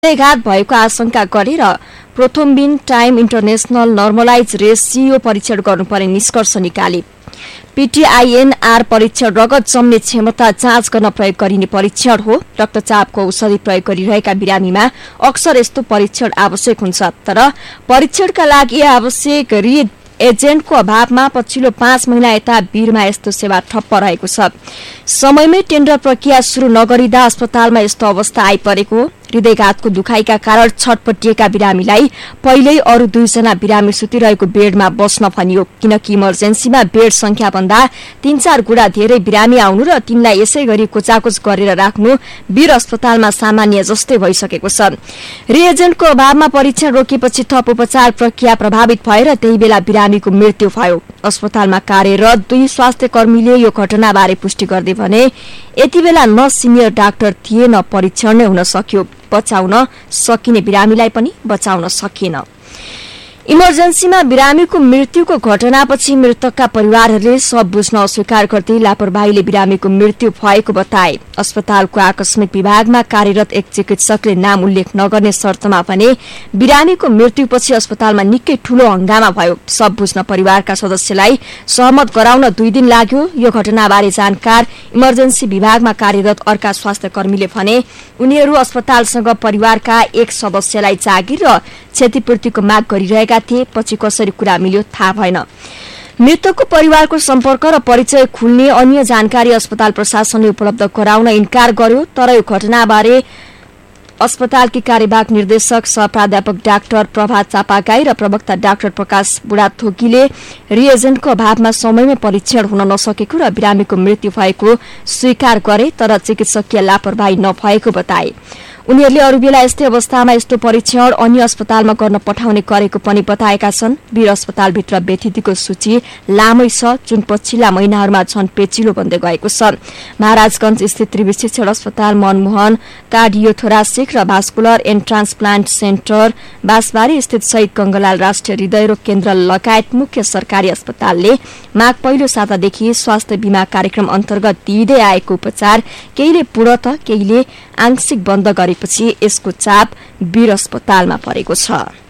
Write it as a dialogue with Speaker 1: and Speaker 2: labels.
Speaker 1: हृदयघात भएको आशंका गरेर prothrombin time international normalise race CO परीक्षण गर्नुपर्ने निष्कर्ष निकाले। पीटीआईएनआर परीक्षण रगत जम्ने क्षमता जाँच गर्न प्रयोग गरिने परीक्षण हो। रक्तचापको औषधि प्रयोग गरिरहेका बिरामीमा अक्सर यस्तो परीक्षण आवश्यक हुन्छ, तर परीक्षणका लागि आवश्यक रिड एजेन्टको अभावमा पछिल्लो 5 महिना यता वीरमा यस्तो सेवा ठप्प रहेको छ। समयमै टेन्डर प्रक्रिया शुरू नगरिँदा अस्पतालमा यस्तो अवस्था आइपरेको। हृदयघातको दुखाइका कारण छटपटिएका बिरामीलाई पहिल्यै अरू 2 जना बिरामी सुतिरहेको बेडमा बस्न भनियो, किनकि इमर्जेन्सीमा बेड संख्या भन्दा 3-4 गुणा धेरै बिरामी आउनु र तिनलाई यसै गरी कोचाकोच गरेर राख्नु वीर अस्पतालमा सामान्य जस्तै भइसकेको छ। रिएजेन्टको अभावमा परीक्षण रोकिएपछि थप उपचार प्रक्रिया प्रभावित भएर त्यही बेला बिरामीको मृत्यु भयो। अस्पतालमा कार्यरत 2 स्वास्थ्य कर्मीले यो घटनाबारे पुष्टि गर्दै भने यति बेला न सिनियर डाक्टर थिए न परीक्षण नै हुन सक्यो। बचाउन सकिने बिरामीलाई पनि बचाउन सकिएन। इमर्जेन्सीमा बिरामीको मृत्युको घटनापछि मृतकका परिवारहरूले सब बुझ्न अस्वीकार गर्दै लापरवाहीले बिरामीको मृत्यु भएको बताए। अस्पतालको आकस्मिक विभागमा कार्यरत एक चिकित्सकले नाम उल्लेख नगर्ने शर्तमा भने बिरामीको मृत्युपछि अस्पतालमा निकै ठूलो हंगामा भयो। सब बुझ्न परिवारका सदस्यलाई सहमत गराउन 2 दिन लाग्यो। यो घटनाबारे जानकार इमर्जेन्सी विभागमा कार्यरत अर्का स्वास्थ्य कर्मीले भने उनीहरू अस्पतालसँग परिवारका एक सदस्यलाई जागिर र क्षतिपूर्तिको माग गरिरहेका थिए। पछि कसरी कुरा मिल्यो थाहा भएन। मृतकको परिवारको सम्पर्क र परिचय खुल्ने अन्य जानकारी अस्पताल प्रशासनले उपलब्ध गराउन इन्कार गर्यो, तर यो घटनाबारे अस्पतालकी कार्यवाहक निर्देशक सह प्राध्यापक डाक्टर प्रभात चापागाई र प्रवक्ता डाक्टर प्रकाश बुढाथोकीले रिएजेन्टको अभावमा समयमै परीक्षण हुन नसकेको र बिरामीको मृत्यु भएको स्वीकार गरे, तर चिकित्सकीय लापरवाही नभएको बताए। उनीहरूले अरू बेला यस्तै अवस्थामा यस्तो परीक्षण अन्य अस्पतालमा गर्न पठाउने गरेको पनि बताएका छन्। वीर अस्पतालभित्र व्यथितिको सूची लामै छ, जुन पछिल्ला महिनाहरूमा झन पेचिलो बन्दै गएको छ। महाराजगंज स्थित त्रिविशिक्षण अस्पताल, मनमोहन कार्डियोथोरासिक र भास्कुलर एन्ड ट्रान्सप्लान्ट सेन्टर, बाँसबारी स्थित शहीद गंगालाल राष्ट्रिय हृदयरोग केन्द्र लगायत मुख्य सरकारी अस्पतालले माघ पहिलो सातादेखि स्वास्थ्य बीमा कार्यक्रम अन्तर्गत दिइँदै आएको उपचार केहीले पूर्णतः केहीले आंशिक बन्द गरेपछि यसको चाप वीर अस्पतालमा परेको छ।